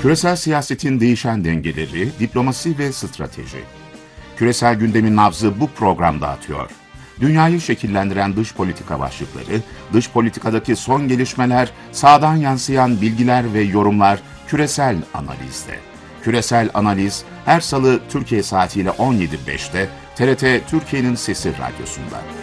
Küresel siyasetin değişen dengeleri, diplomasi ve strateji. Küresel gündemin nabzı bu programda atıyor. Dünyayı şekillendiren dış politika başlıkları, dış politikadaki son gelişmeler, sahadan yansıyan bilgiler ve yorumlar küresel analizde. Küresel analiz her salı Türkiye saatiyle 17.05'te TRT Türkiye'nin Sesi Radyosu'nda.